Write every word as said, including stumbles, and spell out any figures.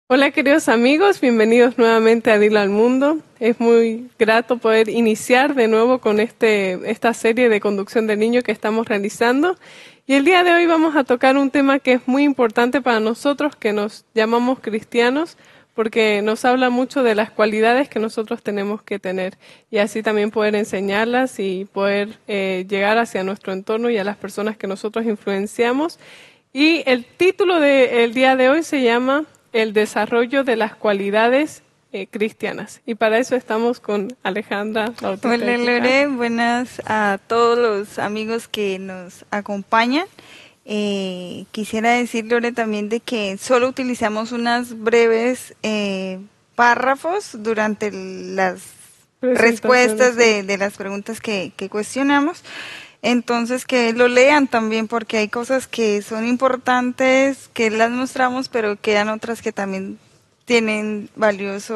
Hola queridos amigos, bienvenidos nuevamente a Dilo al Mundo. Es muy grato poder iniciar de nuevo con este, esta serie de conducción de niños que estamos realizando. Y el día de hoy vamos a tocar un tema que es muy importante para nosotros que nos llamamos cristianos, porque nos habla mucho de las cualidades que nosotros tenemos que tener y así también poder enseñarlas y poder eh, llegar hacia nuestro entorno y a las personas que nosotros influenciamos. Y el título del día de hoy se llama El desarrollo de las cualidades eh, cristianas. Y para eso estamos con Alejandra. La Hola Lore, buenas a todos los amigos que nos acompañan. Eh, quisiera decir, Lore, también de que solo utilizamos unas breves eh, párrafos durante las respuestas de, de las preguntas que, que cuestionamos. Entonces que lo lean también, porque hay cosas que son importantes, que las mostramos, pero quedan otras que también tienen valioso